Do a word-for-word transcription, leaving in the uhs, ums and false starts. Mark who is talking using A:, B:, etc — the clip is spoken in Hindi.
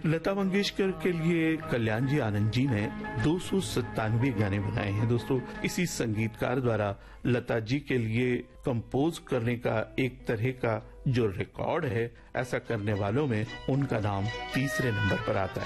A: लता मंगेशकर के लिए कल्याण जी आनंद जी ने दो सौ सत्तानवे गाने बनाए हैं दोस्तों। इसी संगीतकार द्वारा लता जी के लिए कंपोज करने का एक तरह का जो रिकॉर्ड है, ऐसा करने वालों में उनका नाम तीसरे नंबर पर आता है।